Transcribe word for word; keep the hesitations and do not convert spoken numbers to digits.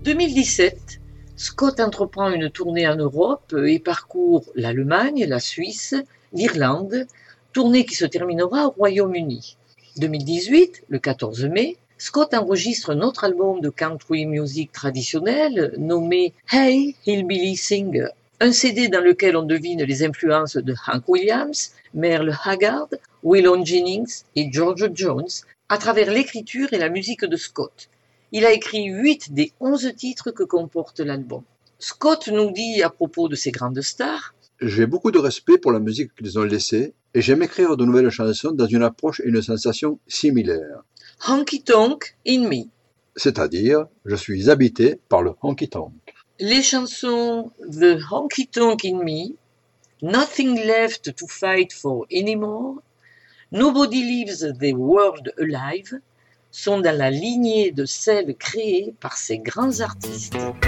deux mille dix-sept, Scott entreprend une tournée en Europe et parcourt l'Allemagne, la Suisse, l'Irlande, tournée qui se terminera au Royaume-Uni. deux mille dix-huit, le quatorze mai, Scott enregistre un autre album de country music traditionnel nommé Hey Hillbilly Singer, un C D dans lequel on devine les influences de Hank Williams, Merle Haggard, Waylon Jennings et George Jones à travers l'écriture et la musique de Scott. Il a écrit huit des onze titres que comporte l'album. Scott nous dit à propos de ces grandes stars: « J'ai beaucoup de respect pour la musique qu'ils ont laissée et j'aime écrire de nouvelles chansons dans une approche et une sensation similaires. Honky Tonk in Me. C'est-à-dire, je suis habité par le honky-tonk. Les chansons The Honky Tonk in Me, Nothing Left to Fight for Anymore, Nobody Leaves the World Alive sont dans la lignée de celles créées par ces grands artistes.